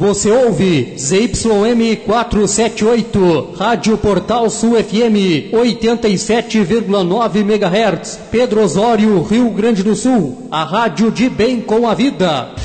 Você ouve ZYM 478, Rádio Portal Sul FM, 87,9 MHz, Pedro Osório, Rio Grande do Sul, a rádio de bem com a vida.